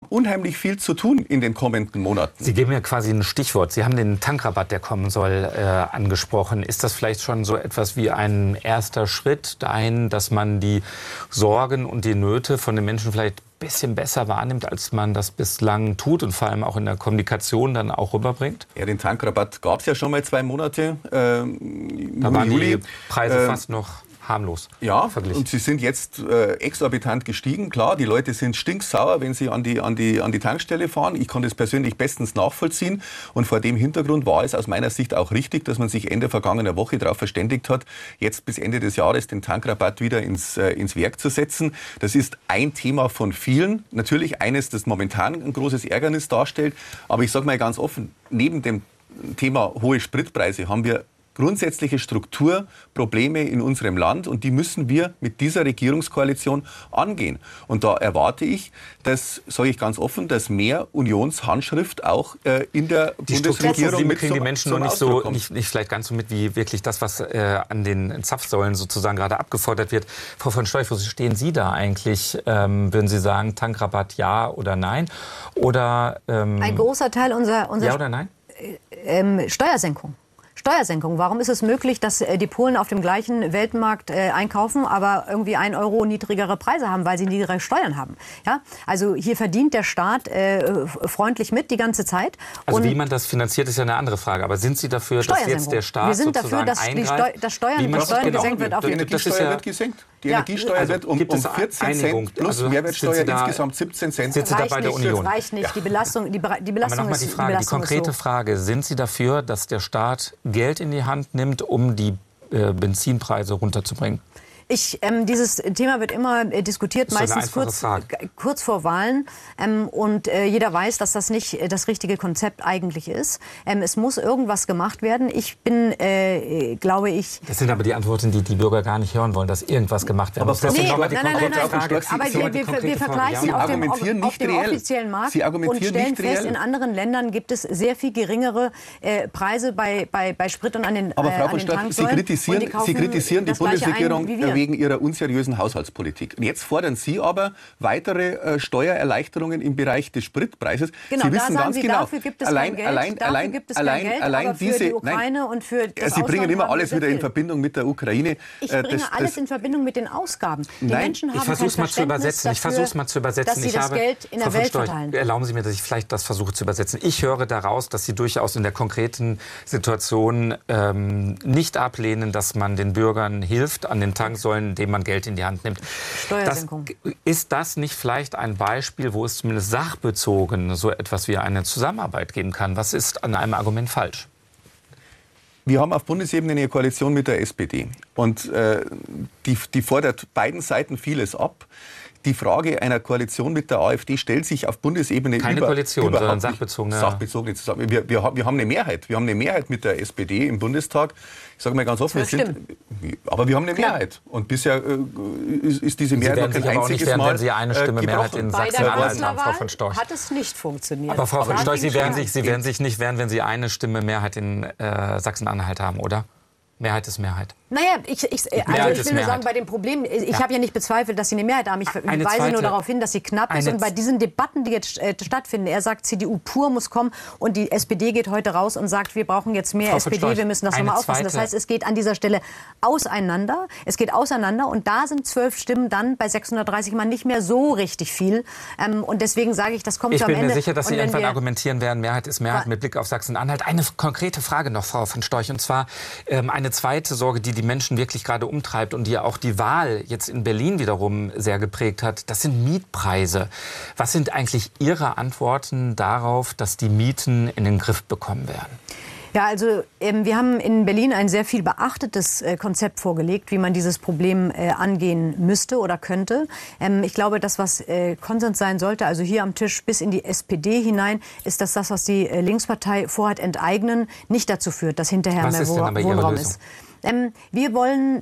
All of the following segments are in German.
unheimlich viel zu tun in den kommenden Monaten. Sie geben ja quasi ein Stichwort. Sie haben den Tankrabatt, der kommen soll, angesprochen. Ist das vielleicht schon so etwas wie ein erster Schritt dahin, dass man die Sorgen und die Nöte von den Menschen vielleicht ein bisschen besser wahrnimmt, als man das bislang tut und vor allem auch in der Kommunikation dann auch rüberbringt? Ja, den Tankrabatt gab es ja schon mal 2 Monate. Da waren die Preise fast noch harmlos. Ja, und sie sind jetzt exorbitant gestiegen. Klar, die Leute sind stinksauer, wenn sie an die Tankstelle fahren. Ich kann das persönlich bestens nachvollziehen. Und vor dem Hintergrund war es aus meiner Sicht auch richtig, dass man sich Ende vergangener Woche darauf verständigt hat, jetzt bis Ende des Jahres den Tankrabatt wieder ins Werk zu setzen. Das ist ein Thema von vielen. Natürlich eines, das momentan ein großes Ärgernis darstellt. Aber ich sage mal ganz offen, neben dem Thema hohe Spritpreise haben wir grundsätzliche Strukturprobleme in unserem Land und die müssen wir mit dieser Regierungskoalition angehen. Und da erwarte ich, dass, sage ich ganz offen, dass mehr Unionshandschrift auch in der Bundesregierung mit kriegen die Menschen noch nicht vielleicht ganz so mit wie wirklich das, was an den Zapfsäulen sozusagen gerade abgefordert wird. Frau von Storch, wo stehen Sie da eigentlich? Würden Sie sagen, Tankrabatt ja oder nein? Oder ein großer Teil unserer ja oder nein? Steuersenkung. Warum ist es möglich, dass die Polen auf dem gleichen Weltmarkt einkaufen, aber irgendwie 1 Euro niedrigere Preise haben, weil sie niedrigere Steuern haben? Ja? Also hier verdient der Staat freundlich mit die ganze Zeit. Also wie man das finanziert, ist ja eine andere Frage. Aber sind Sie dafür, dass jetzt der Staat sozusagen eingreift? dass Steuern gesenkt wird. Die Energiesteuer wird gesenkt. Die Energiesteuer wird um 14 Cent plus Mehrwertsteuer insgesamt 17 Cent. Sind Sie da bei der Union? Das reicht nicht. Die Belastung Aber nochmal die konkrete Frage. Sind Sie dafür, dass der Staat Geld in die Hand nimmt, um die Benzinpreise runterzubringen? Dieses Thema wird immer diskutiert, meistens kurz vor Wahlen. Und jeder weiß, dass das nicht das richtige Konzept eigentlich ist. Es muss irgendwas gemacht werden. Glaube ich... Das sind aber die Antworten, die die Bürger gar nicht hören wollen, dass irgendwas gemacht werden muss. Aber wir vergleichen auf dem offiziellen Markt und stellen fest, in anderen Ländern gibt es sehr viel geringere Preise bei Sprit und an den Tanksäulen. Aber Frau von Storch, Sie kritisieren die Bundesregierung wegen ihrer unseriösen Haushaltspolitik. Und jetzt fordern Sie aber weitere Steuererleichterungen im Bereich des Spritpreises. Genau, Sie wissen ganz genau, dafür gibt es kein Geld, aber für die Ukraine und für das Sie bringen immer alles wieder in Verbindung mit der Ukraine. Ich bringe alles in Verbindung mit den Ausgaben. Die Menschen haben kein Verständnis dafür, ich versuche es mal zu übersetzen. Dass sie das Geld in der Welt verteilen. Erlauben Sie mir, dass ich vielleicht das versuche zu übersetzen. Ich höre daraus, dass Sie durchaus in der konkreten Situation nicht ablehnen, dass man den Bürgern hilft an den Tanksäulen, indem man Geld in die Hand nimmt. Steuersenkung. Ist das nicht vielleicht ein Beispiel, wo es zumindest sachbezogen so etwas wie eine Zusammenarbeit geben kann? Was ist an einem Argument falsch? Wir haben auf Bundesebene eine Koalition mit der SPD. Und die fordert beiden Seiten vieles ab. Die Frage einer Koalition mit der AfD stellt sich auf Bundesebene keine Koalition, sondern sachbezogene zusammen. Wir haben eine Mehrheit. Wir haben eine Mehrheit mit der SPD im Bundestag. Ich sage mal ganz offen, aber wir haben eine Mehrheit. Und bisher ist diese Mehrheit noch kein einziges Mal wenn Sie eine Stimme Mehrheit in Sachsen-Anhalt haben, Frau von Storch. Hat es nicht funktioniert. Aber Frau von Storch, Sie werden sich nicht wehren, wenn Sie eine Stimme Mehrheit in Sachsen-Anhalt haben, oder? Mehrheit ist Mehrheit. Naja, ich will nur sagen, bei dem Problem, ich habe ja nicht bezweifelt, dass Sie eine Mehrheit haben. Ich weise nur darauf hin, dass sie knapp ist. Und bei diesen Debatten, die jetzt stattfinden, er sagt, CDU pur muss kommen und die SPD geht heute raus und sagt, wir brauchen jetzt mehr SPD, wir müssen das nochmal aufpassen. Das heißt, es geht an dieser Stelle auseinander. Es geht auseinander und da sind 12 Stimmen dann bei 630 Mann nicht mehr so richtig viel. Und deswegen sage ich, das kommt am Ende. Ich bin mir sicher, dass Sie irgendwann argumentieren werden, Mehrheit ist Mehrheit mit Blick auf Sachsen-Anhalt. Eine konkrete Frage noch, Frau von Storch, und zwar eine zweite Sorge, die die Menschen wirklich gerade umtreibt und die ja auch die Wahl jetzt in Berlin wiederum sehr geprägt hat, das sind Mietpreise. Was sind eigentlich Ihre Antworten darauf, dass die Mieten in den Griff bekommen werden? Ja, also wir haben in Berlin ein sehr viel beachtetes Konzept vorgelegt, wie man dieses Problem angehen müsste oder könnte. Ich glaube, das, was Konsens sein sollte, also hier am Tisch bis in die SPD hinein, ist, dass das, was die Linkspartei vorhat, enteignen, nicht dazu führt, dass hinterher mehr Wohnraum ist. Wir wollen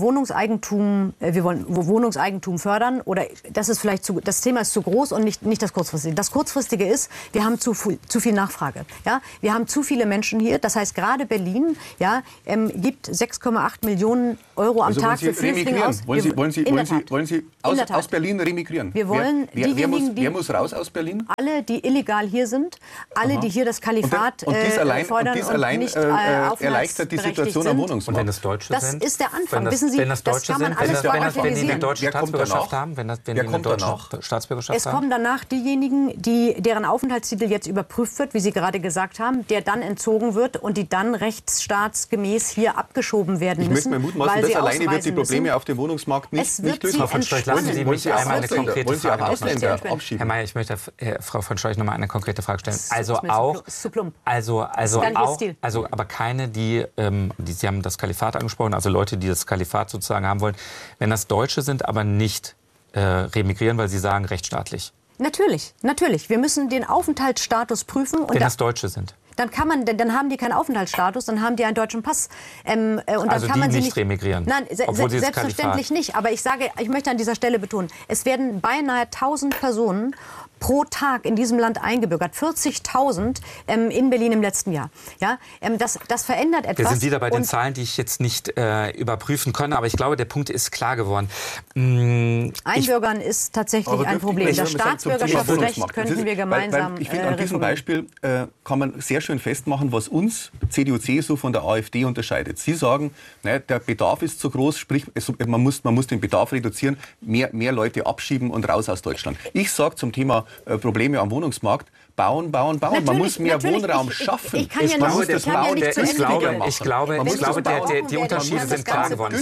Wohnungseigentum fördern. Oder das ist vielleicht das Thema ist zu groß und nicht das Kurzfristige. Das Kurzfristige ist, wir haben zu viel Nachfrage. Ja? Wir haben zu viele Menschen hier. Das heißt, gerade Berlin gibt 6,8 Millionen Euro am Tag für Flüchtlinge aus. Wollen Sie aus Berlin remigrieren? Wir wollen wer muss raus aus Berlin? Alle, die illegal hier sind, alle, die hier das Kalifat fordern und nicht erleichtert die Situation am Wohnungsmarkt. Und wenn es Deutsche sind? Das ist der Anfang. Wissen Sie, wenn das Deutsche das kann man sind, alles wenn die eine deutsche Staatsbürgerschaft haben? Es kommen danach diejenigen, deren Aufenthaltstitel jetzt überprüft wird, wie Sie gerade gesagt haben, der dann entzogen wird und die dann rechtsstaatsgemäß hier abgeschoben werden müssen. Ich möchte mir mutmaßen, das alleine wird die Probleme auf dem Wohnungsmarkt nicht lösen. Frau von Storch, lassen Sie mich einmal eine konkrete Frage abschieben. Herr Mayer, ich möchte Frau von Storch noch mal eine konkrete Frage stellen. Aber keine, die Sie haben das Kalifat angesprochen, also Leute, die das Kalifat sozusagen haben wollen. Wenn das Deutsche sind, aber nicht remigrieren, weil Sie sagen rechtsstaatlich. Natürlich. Wir müssen den Aufenthaltsstatus prüfen. Und wenn das Deutsche sind. Dann haben die keinen Aufenthaltsstatus, dann haben die einen deutschen Pass. Und dann also kann man die sie nicht remigrieren? Nein, selbstverständlich nicht. Aber ich möchte an dieser Stelle betonen, es werden beinahe 1000 Personen pro Tag in diesem Land eingebürgert. 40.000 in Berlin im letzten Jahr. Ja, das verändert etwas. Wir sind wieder bei den Zahlen, die ich jetzt nicht überprüfen kann. Aber ich glaube, der Punkt ist klar geworden. Einbürgern ist tatsächlich ein Problem. Das Staatsbürgerschaftsrecht könnten wir gemeinsam ich finde, an diesem Beispiel kann man sehr schön festmachen, was uns, CDU, CSU, von der AfD unterscheidet. Sie sagen, der Bedarf ist zu groß, sprich, man muss den Bedarf reduzieren, mehr Leute abschieben und raus aus Deutschland. Ich sage zum Thema Probleme am Wohnungsmarkt, bauen. Man muss mehr Wohnraum schaffen. Ich glaube, die Unterschiede sind klar geworden.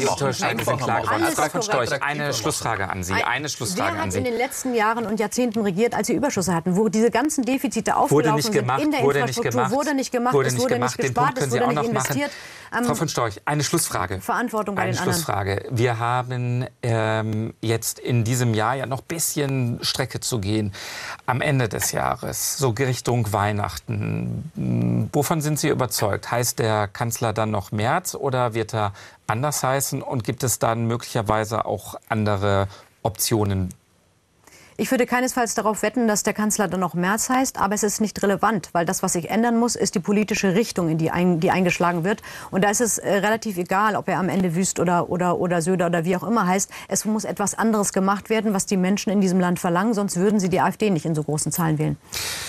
Frau von Storch, eine Schlussfrage an Sie. Wer hat in den letzten Jahren und Jahrzehnten regiert, als sie Überschüsse hatten, wo diese ganzen Defizite aufgelaufen sind in der Infrastruktur? Wurde nicht gemacht, es wurde nicht gespart, es wurde nicht investiert. Frau von Storch, eine Schlussfrage. Verantwortung bei den anderen. Wir haben jetzt in diesem Jahr ja noch ein bisschen Strecke zu gehen. Am Ende des Jahres, so Richtung Weihnachten. Wovon sind Sie überzeugt? Heißt der Kanzler dann noch Merz oder wird er anders heißen? Und gibt es dann möglicherweise auch andere Optionen? Ich würde keinesfalls darauf wetten, dass der Kanzler dann noch Merz heißt, aber es ist nicht relevant, weil das, was sich ändern muss, ist die politische Richtung, in die eingeschlagen wird. Und da ist es relativ egal, ob er am Ende Wüst oder Söder oder wie auch immer heißt. Es muss etwas anderes gemacht werden, was die Menschen in diesem Land verlangen, sonst würden sie die AfD nicht in so großen Zahlen wählen.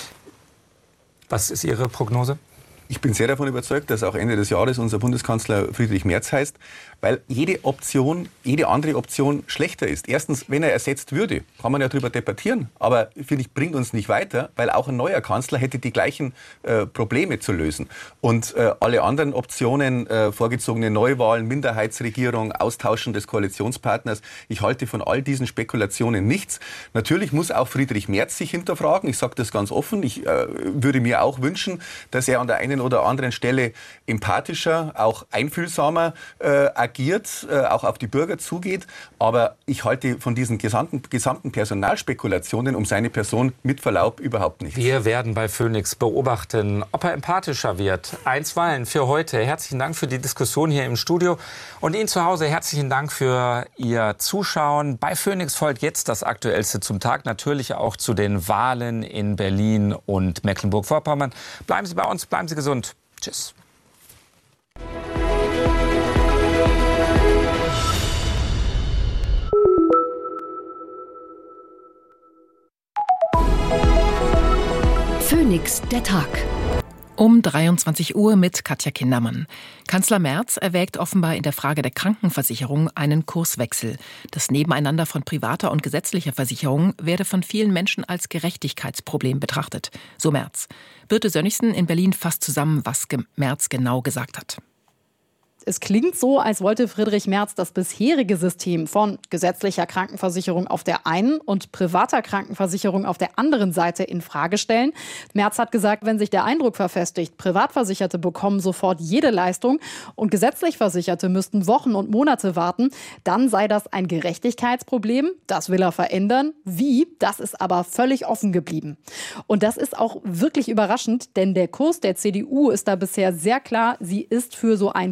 Was ist Ihre Prognose? Ich bin sehr davon überzeugt, dass auch Ende des Jahres unser Bundeskanzler Friedrich Merz heißt, weil jede andere Option schlechter ist. Erstens, wenn er ersetzt würde, kann man ja darüber debattieren, aber finde ich, bringt uns nicht weiter, weil auch ein neuer Kanzler hätte die gleichen Probleme zu lösen. Und alle anderen Optionen, vorgezogene Neuwahlen, Minderheitsregierung, Austauschen des Koalitionspartners, ich halte von all diesen Spekulationen nichts. Natürlich muss auch Friedrich Merz sich hinterfragen, ich sage das ganz offen, ich würde mir auch wünschen, dass er an der einen oder anderen Stelle empathischer, auch einfühlsamer agiert, auch auf die Bürger zugeht. Aber ich halte von diesen gesamten Personalspekulationen um seine Person mit Verlaub überhaupt nichts. Wir werden bei Phoenix beobachten, ob er empathischer wird. Einstweilen für heute. Herzlichen Dank für die Diskussion hier im Studio. Und Ihnen zu Hause herzlichen Dank für Ihr Zuschauen. Bei Phoenix folgt jetzt das Aktuellste zum Tag. Natürlich auch zu den Wahlen in Berlin und Mecklenburg-Vorpommern. Bleiben Sie bei uns, bleiben Sie gesund. Tschüss. Phoenix, der Tag. Um 23 Uhr mit Katja Kindermann. Kanzler Merz erwägt offenbar in der Frage der Krankenversicherung einen Kurswechsel. Das Nebeneinander von privater und gesetzlicher Versicherung werde von vielen Menschen als Gerechtigkeitsproblem betrachtet. So Merz. Birte Sönnigsen in Berlin fasst zusammen, was Merz genau gesagt hat. Es klingt so, als wollte Friedrich Merz das bisherige System von gesetzlicher Krankenversicherung auf der einen und privater Krankenversicherung auf der anderen Seite in Frage stellen. Merz hat gesagt, wenn sich der Eindruck verfestigt, Privatversicherte bekommen sofort jede Leistung und gesetzlich Versicherte müssten Wochen und Monate warten, dann sei das ein Gerechtigkeitsproblem. Das will er verändern. Wie? Das ist aber völlig offen geblieben. Und das ist auch wirklich überraschend, denn der Kurs der CDU ist da bisher sehr klar. Sie ist für so ein duales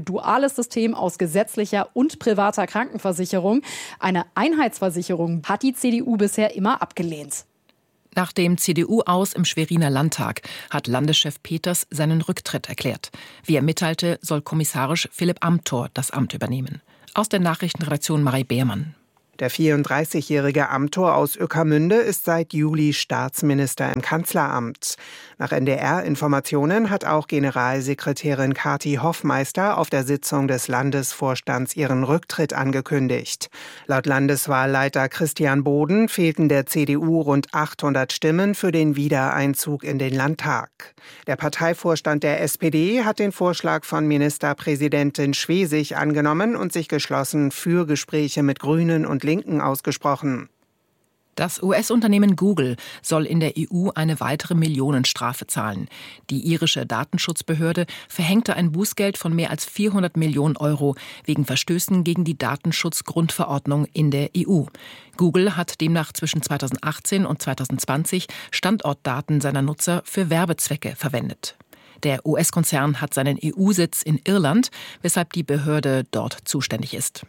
zentrales System aus gesetzlicher und privater Krankenversicherung. Eine Einheitsversicherung hat die CDU bisher immer abgelehnt. Nach dem CDU-Aus im Schweriner Landtag hat Landeschef Peters seinen Rücktritt erklärt. Wie er mitteilte, soll kommissarisch Philipp Amthor das Amt übernehmen. Aus der Nachrichtenredaktion Marie Beermann. Der 34-jährige Amthor aus Ueckermünde ist seit Juli Staatsminister im Kanzleramt. Nach NDR-Informationen hat auch Generalsekretärin Kati Hoffmeister auf der Sitzung des Landesvorstands ihren Rücktritt angekündigt. Laut Landeswahlleiter Christian Boden fehlten der CDU rund 800 Stimmen für den Wiedereinzug in den Landtag. Der Parteivorstand der SPD hat den Vorschlag von Ministerpräsidentin Schwesig angenommen und sich geschlossen für Gespräche mit Grünen und Linken ausgesprochen. Das US-Unternehmen Google soll in der EU eine weitere Millionenstrafe zahlen. Die irische Datenschutzbehörde verhängte ein Bußgeld von mehr als 400 Millionen Euro wegen Verstößen gegen die Datenschutzgrundverordnung in der EU. Google hat demnach zwischen 2018 und 2020 Standortdaten seiner Nutzer für Werbezwecke verwendet. Der US-Konzern hat seinen EU-Sitz in Irland, weshalb die Behörde dort zuständig ist.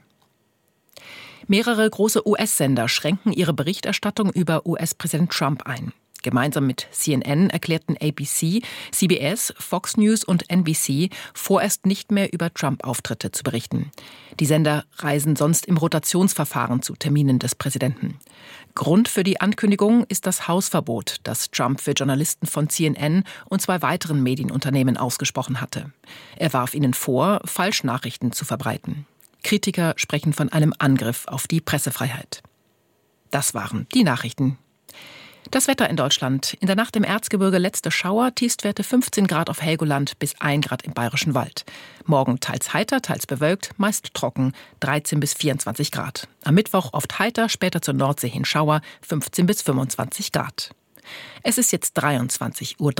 Mehrere große US-Sender schränken ihre Berichterstattung über US-Präsident Trump ein. Gemeinsam mit CNN erklärten ABC, CBS, Fox News und NBC, vorerst nicht mehr über Trump-Auftritte zu berichten. Die Sender reisen sonst im Rotationsverfahren zu Terminen des Präsidenten. Grund für die Ankündigung ist das Hausverbot, das Trump für Journalisten von CNN und 2 weiteren Medienunternehmen ausgesprochen hatte. Er warf ihnen vor, Falschnachrichten zu verbreiten. Kritiker sprechen von einem Angriff auf die Pressefreiheit. Das waren die Nachrichten. Das Wetter in Deutschland. In der Nacht im Erzgebirge letzte Schauer, Tiefstwerte 15 Grad auf Helgoland bis 1 Grad im Bayerischen Wald. Morgen teils heiter, teils bewölkt, meist trocken, 13 bis 24 Grad. Am Mittwoch oft heiter, später zur Nordsee hin Schauer, 15 bis 25 Grad. Es ist jetzt 23:03 Uhr.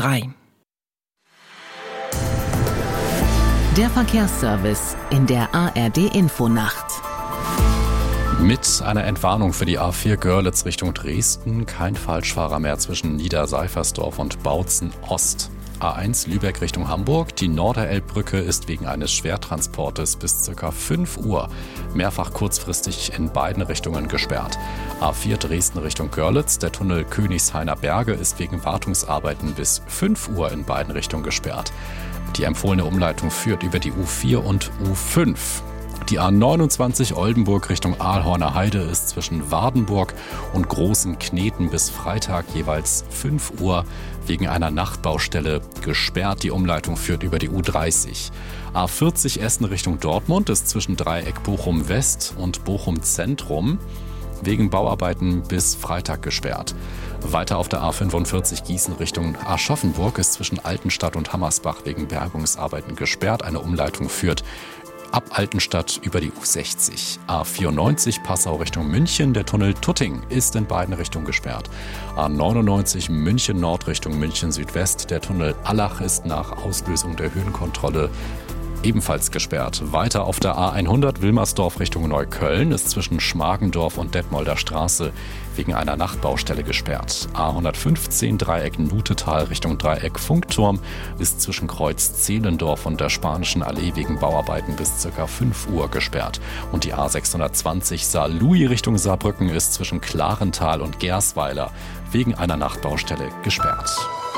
Der Verkehrsservice in der ARD-Infonacht. Mit einer Entwarnung für die A4 Görlitz Richtung Dresden. Kein Falschfahrer mehr zwischen Niederseifersdorf und Bautzen Ost. A1 Lübeck Richtung Hamburg. Die Norderelbbrücke ist wegen eines Schwertransportes bis ca. 5 Uhr mehrfach kurzfristig in beiden Richtungen gesperrt. A4 Dresden Richtung Görlitz. Der Tunnel Königshainer Berge ist wegen Wartungsarbeiten bis 5 Uhr in beiden Richtungen gesperrt. Die empfohlene Umleitung führt über die U4 und U5. Die A29 Oldenburg Richtung Aalhorner Heide ist zwischen Wardenburg und Großen Kneten bis Freitag jeweils 5 Uhr wegen einer Nachtbaustelle gesperrt. Die Umleitung führt über die U30. A40 Essen Richtung Dortmund ist zwischen Dreieck Bochum West und Bochum Zentrum wegen Bauarbeiten bis Freitag gesperrt. Weiter auf der A45 Gießen Richtung Aschaffenburg ist zwischen Altenstadt und Hammersbach wegen Bergungsarbeiten gesperrt. Eine Umleitung führt ab Altenstadt über die U60. A94 Passau Richtung München. Der Tunnel Tutting ist in beiden Richtungen gesperrt. A99 München Nord Richtung München Südwest. Der Tunnel Allach ist nach Auslösung der Höhenkontrolle ebenfalls gesperrt. Weiter auf der A100 Wilmersdorf Richtung Neukölln ist zwischen Schmargendorf und Detmolder Straße wegen einer Nachtbaustelle gesperrt. A115 Dreieck Nutetal Richtung Dreieck Funkturm ist zwischen Kreuz Zehlendorf und der Spanischen Allee wegen Bauarbeiten bis ca. 5 Uhr gesperrt. Und die A620 Saarlouis Richtung Saarbrücken ist zwischen Klarental und Gersweiler wegen einer Nachtbaustelle gesperrt.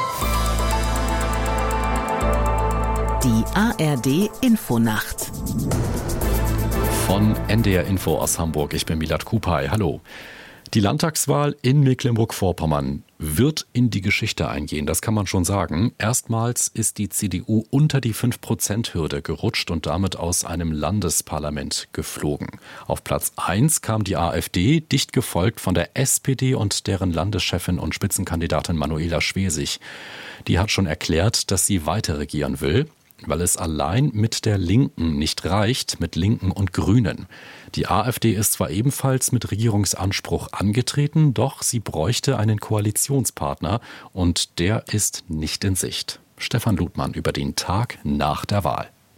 Die ARD-Infonacht. Von NDR Info aus Hamburg. Ich bin Milad Kupay. Hallo. Die Landtagswahl in Mecklenburg-Vorpommern wird in die Geschichte eingehen, das kann man schon sagen. Erstmals ist die CDU unter die 5%-Hürde gerutscht und damit aus einem Landesparlament geflogen. Auf Platz 1 kam die AfD, dicht gefolgt von der SPD und deren Landeschefin und Spitzenkandidatin Manuela Schwesig. Die hat schon erklärt, dass sie weiter regieren will, weil es allein mit der Linken nicht reicht, mit Linken und Grünen. Die AfD ist zwar ebenfalls mit Regierungsanspruch angetreten, doch sie bräuchte einen Koalitionspartner und der ist nicht in Sicht. Stefan Ludmann über den Tag nach der Wahl.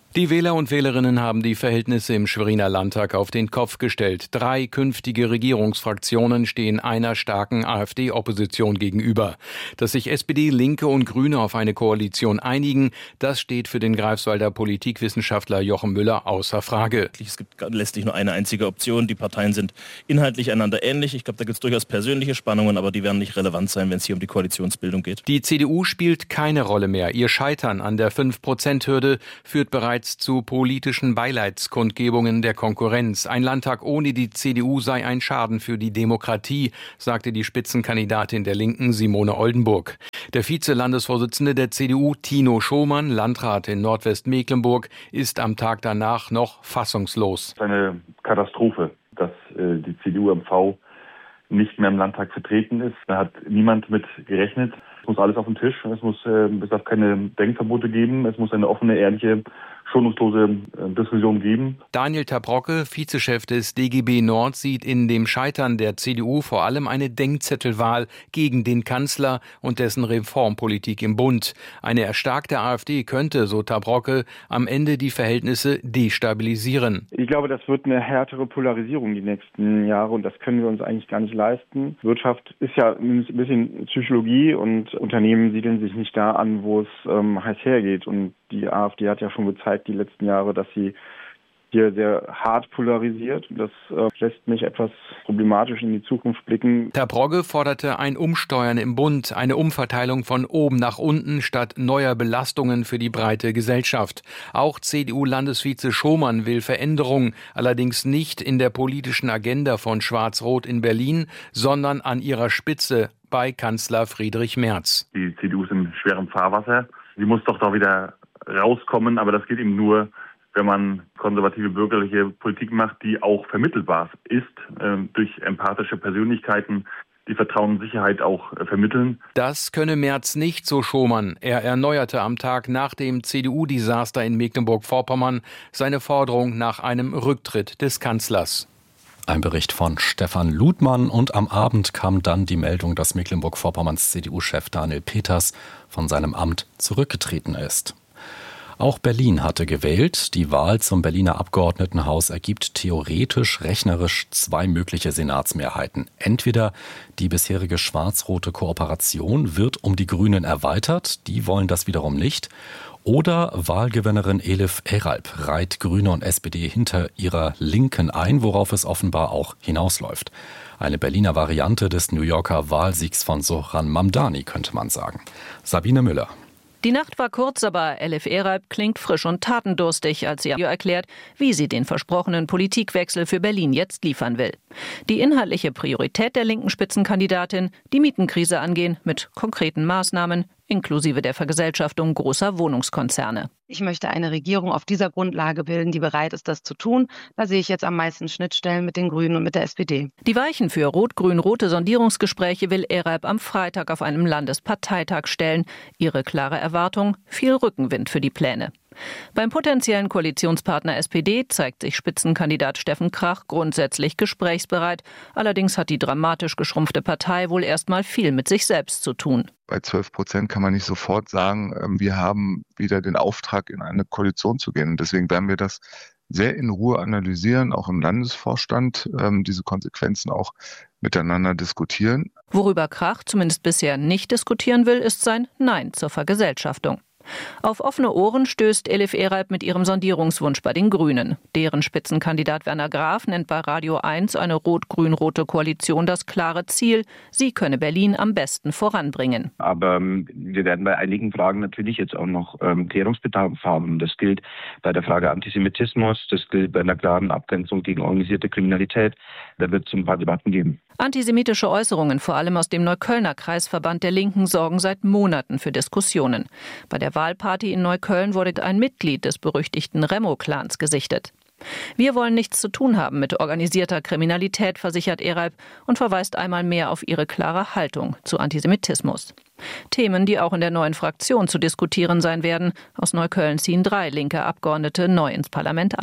Die Wähler und Wählerinnen haben die Verhältnisse im Schweriner Landtag auf den Kopf gestellt. 3 künftige Regierungsfraktionen stehen einer starken AfD-Opposition gegenüber. Dass sich SPD, Linke und Grüne auf eine Koalition einigen, das steht für den Greifswalder Politikwissenschaftler Jochen Müller außer Frage. Es gibt letztlich nur eine einzige Option. Die Parteien sind inhaltlich einander ähnlich. Ich glaube, da gibt es durchaus persönliche Spannungen, aber die werden nicht relevant sein, wenn es hier um die Koalitionsbildung geht. Die CDU spielt keine Rolle mehr. Ihr Scheitern an der 5%-Hürde führt bereits zu politischen Beileidskundgebungen der Konkurrenz. Ein Landtag ohne die CDU sei ein Schaden für die Demokratie, sagte die Spitzenkandidatin der Linken Simone Oldenburg. Der Vize-Landesvorsitzende der CDU, Tino Schomann, Landrat in Nordwestmecklenburg, ist am Tag danach noch fassungslos. Eine Katastrophe, dass die CDU-MV nicht mehr im Landtag vertreten ist. Da hat niemand mit gerechnet. Es muss alles auf den Tisch. Es darf keine Denkverbote geben. Es muss eine offene, ehrliche, schonungslose Diskussion geben. Daniel Tabrocke, Vizechef des DGB Nord, sieht in dem Scheitern der CDU vor allem eine Denkzettelwahl gegen den Kanzler und dessen Reformpolitik im Bund. Eine erstarkte AfD könnte, so Tabrocke, am Ende die Verhältnisse destabilisieren. Ich glaube, das wird eine härtere Polarisierung die nächsten Jahre und das können wir uns eigentlich gar nicht leisten. Wirtschaft ist ja ein bisschen Psychologie und Unternehmen siedeln sich nicht da an, wo es heiß hergeht. Und die AfD hat ja schon gezeigt die letzten Jahre, dass sie hier sehr hart polarisiert. Das lässt mich etwas problematisch in die Zukunft blicken. Tabrocke forderte ein Umsteuern im Bund, eine Umverteilung von oben nach unten statt neuer Belastungen für die breite Gesellschaft. Auch CDU-Landesvize Schomann will Veränderungen, allerdings nicht in der politischen Agenda von Schwarz-Rot in Berlin, sondern an ihrer Spitze bei Kanzler Friedrich Merz. Die CDU ist in schwerem Fahrwasser. Sie muss doch da wieder rauskommen, aber das geht eben nur, wenn man konservative bürgerliche Politik macht, die auch vermittelbar ist, durch empathische Persönlichkeiten, die Vertrauen und Sicherheit auch vermitteln. Das könne Merz nicht, so Schomann. Er erneuerte am Tag nach dem CDU-Desaster in Mecklenburg-Vorpommern seine Forderung nach einem Rücktritt des Kanzlers. Ein Bericht von Stefan Ludmann und am Abend kam dann die Meldung, dass Mecklenburg-Vorpommerns CDU-Chef Daniel Peters von seinem Amt zurückgetreten ist. Auch Berlin hatte gewählt. Die Wahl zum Berliner Abgeordnetenhaus ergibt theoretisch rechnerisch 2 mögliche Senatsmehrheiten. Entweder die bisherige schwarz-rote Kooperation wird um die Grünen erweitert, die wollen das wiederum nicht. Oder Wahlgewinnerin Elif Eralp reiht Grüne und SPD hinter ihrer Linken ein, worauf es offenbar auch hinausläuft. Eine Berliner Variante des New Yorker Wahlsiegs von Zohran Mamdani, könnte man sagen. Sabine Müller. Die Nacht war kurz, aber Elif Eralp klingt frisch und tatendurstig, als sie erklärt, wie sie den versprochenen Politikwechsel für Berlin jetzt liefern will. Die inhaltliche Priorität der linken Spitzenkandidatin, die Mietenkrise angehen mit konkreten Maßnahmen, inklusive der Vergesellschaftung großer Wohnungskonzerne. Ich möchte eine Regierung auf dieser Grundlage bilden, die bereit ist, das zu tun. Da sehe ich jetzt am meisten Schnittstellen mit den Grünen und mit der SPD. Die Weichen für rot-grün-rote Sondierungsgespräche will Eralp am Freitag auf einem Landesparteitag stellen. Ihre klare Erwartung: viel Rückenwind für die Pläne. Beim potenziellen Koalitionspartner SPD zeigt sich Spitzenkandidat Steffen Krach grundsätzlich gesprächsbereit. Allerdings hat die dramatisch geschrumpfte Partei wohl erstmal viel mit sich selbst zu tun. Bei 12% kann man nicht sofort sagen, wir haben wieder den Auftrag, in eine Koalition zu gehen. Und deswegen werden wir das sehr in Ruhe analysieren, auch im Landesvorstand, diese Konsequenzen auch miteinander diskutieren. Worüber Krach zumindest bisher nicht diskutieren will, ist sein Nein zur Vergesellschaftung. Auf offene Ohren stößt Elif Eralp mit ihrem Sondierungswunsch bei den Grünen. Deren Spitzenkandidat Werner Graf nennt bei Radio 1 eine rot-grün-rote Koalition das klare Ziel. Sie könne Berlin am besten voranbringen. Aber wir werden bei einigen Fragen natürlich jetzt auch noch Klärungsbedarf haben. Das gilt bei der Frage Antisemitismus, das gilt bei einer klaren Abgrenzung gegen organisierte Kriminalität. Da wird es ein paar Debatten geben. Antisemitische Äußerungen, vor allem aus dem Neuköllner Kreisverband der Linken, sorgen seit Monaten für Diskussionen. Bei der Wahlparty in Neukölln wurde ein Mitglied des berüchtigten Remo-Clans gesichtet. Wir wollen nichts zu tun haben mit organisierter Kriminalität, versichert Eralp und verweist einmal mehr auf ihre klare Haltung zu Antisemitismus. Themen, die auch in der neuen Fraktion zu diskutieren sein werden. Aus Neukölln ziehen 3 linke Abgeordnete neu ins Parlament ein.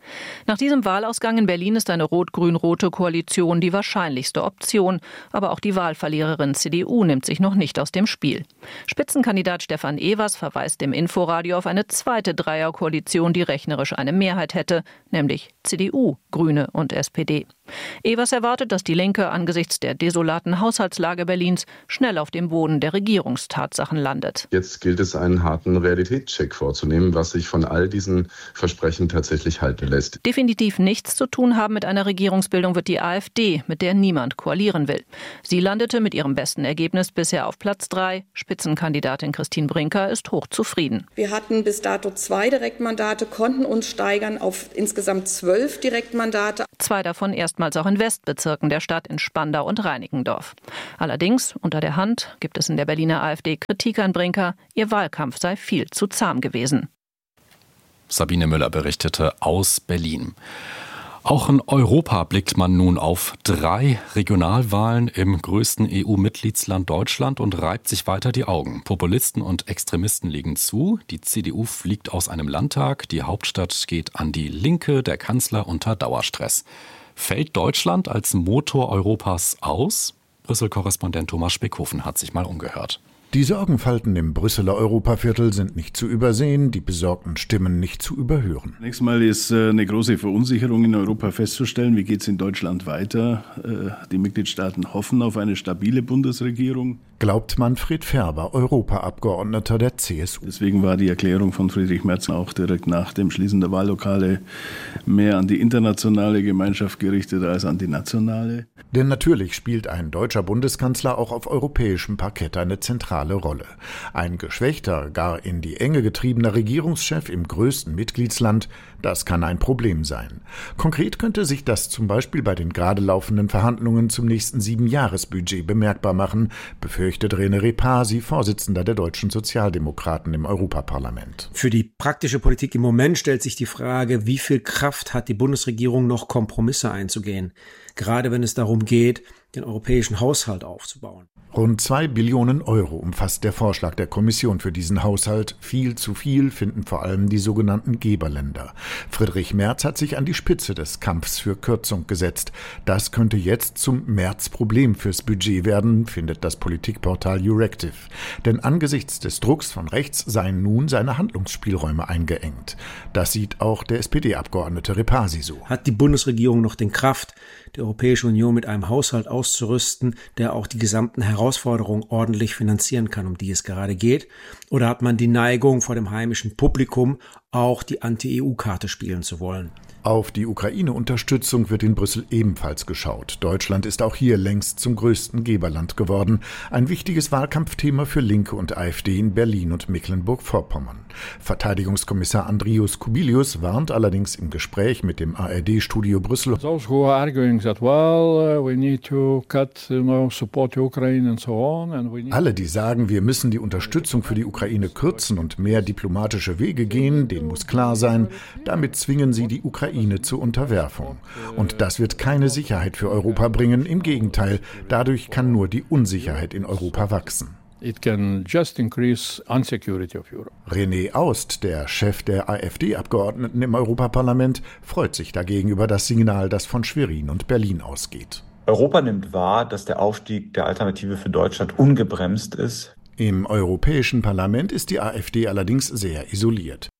Nach diesem Wahlausgang in Berlin ist eine rot-grün-rote Koalition die wahrscheinlichste Option. Aber auch die Wahlverliererin CDU nimmt sich noch nicht aus dem Spiel. Spitzenkandidat Stefan Evers verweist im Inforadio auf eine zweite Dreierkoalition, die rechnerisch eine Mehrheit hätte, nämlich CDU, Grüne und SPD. Evers erwartet, dass die Linke angesichts der desolaten Haushaltslage Berlins schnell auf dem Boden der Regierungstatsachen landet. Jetzt gilt es, einen harten Realitätscheck vorzunehmen, was sich von all diesen Versprechen tatsächlich halten lässt. Definitiv nichts zu tun haben mit einer Regierungsbildung wird die AfD, mit der niemand koalieren will. Sie landete mit ihrem besten Ergebnis bisher auf Platz 3. Spitzenkandidatin Christine Brinker ist hochzufrieden. Wir hatten bis dato 2 Direktmandate, konnten uns steigern auf insgesamt 12 Direktmandate. 2 davon erstmals auch in Westbezirken der Stadt, in Spandau und Reinickendorf. Allerdings, unter der Hand, gibt es in der Berliner AfD Kritik an Brinker, ihr Wahlkampf sei viel zu zahm gewesen. Sabine Müller berichtete aus Berlin. Auch in Europa blickt man nun auf 3 Regionalwahlen im größten EU-Mitgliedsland Deutschland und reibt sich weiter die Augen. Populisten und Extremisten liegen zu, die CDU fliegt aus einem Landtag, die Hauptstadt geht an die Linke, der Kanzler unter Dauerstress. Fällt Deutschland als Motor Europas aus? Brüssel-Korrespondent Thomas Speckhofen hat sich mal umgehört. Die Sorgenfalten im Brüsseler Europaviertel sind nicht zu übersehen, die besorgten Stimmen nicht zu überhören. Zunächst mal ist eine große Verunsicherung in Europa festzustellen. Wie geht es in Deutschland weiter? Die Mitgliedstaaten hoffen auf eine stabile Bundesregierung. Glaubt Manfred Ferber, Europaabgeordneter der CSU. Deswegen war die Erklärung von Friedrich Merz auch direkt nach dem Schließen der Wahllokale mehr an die internationale Gemeinschaft gerichtet als an die nationale. Denn natürlich spielt ein deutscher Bundeskanzler auch auf europäischem Parkett eine zentrale Rolle. Ein geschwächter, gar in die Enge getriebener Regierungschef im größten Mitgliedsland, das kann ein Problem sein. Konkret könnte sich das zum Beispiel bei den gerade laufenden Verhandlungen zum nächsten 7-Jahres-Budget bemerkbar machen, befürchtet René Repasi, Vorsitzender der deutschen Sozialdemokraten im Europaparlament. Für die praktische Politik im Moment stellt sich die Frage, wie viel Kraft hat die Bundesregierung noch, Kompromisse einzugehen, gerade wenn es darum geht, den europäischen Haushalt aufzubauen. Rund 2 Billionen Euro umfasst der Vorschlag der Kommission für diesen Haushalt. Viel zu viel finden vor allem die sogenannten Geberländer. Friedrich Merz hat sich an die Spitze des Kampfs für Kürzung gesetzt. Das könnte jetzt zum Merz-Problem fürs Budget werden, findet das Politikportal Euractiv. Denn angesichts des Drucks von rechts seien nun seine Handlungsspielräume eingeengt. Das sieht auch der SPD-Abgeordnete Repasi so. Hat die Bundesregierung noch den Kraft, die Europäische Union mit einem Haushalt auszurüsten, der auch die gesamten Herausforderungen ordentlich finanzieren kann, um die es gerade geht? Oder hat man die Neigung, vor dem heimischen Publikum auch die Anti-EU-Karte spielen zu wollen? Auf die Ukraine-Unterstützung wird in Brüssel ebenfalls geschaut. Deutschland ist auch hier längst zum größten Geberland geworden. Ein wichtiges Wahlkampfthema für Linke und AfD in Berlin und Mecklenburg-Vorpommern. Verteidigungskommissar Andrius Kubilius warnt allerdings im Gespräch mit dem ARD-Studio Brüssel. Alle, die sagen, wir müssen die Unterstützung für die Ukraine kürzen und mehr diplomatische Wege gehen, denen muss klar sein, damit zwingen sie die Ukraine zur Unterwerfung. Und das wird keine Sicherheit für Europa bringen. Im Gegenteil, dadurch kann nur die Unsicherheit in Europa wachsen. It can just increase insecurity of Europe. René Aust, der Chef der AfD-Abgeordneten im Europaparlament, freut sich dagegen über das Signal, das von Schwerin und Berlin ausgeht. Europa nimmt wahr, dass der Aufstieg der Alternative für Deutschland ungebremst ist. Im Europäischen Parlament ist die AfD allerdings sehr isoliert.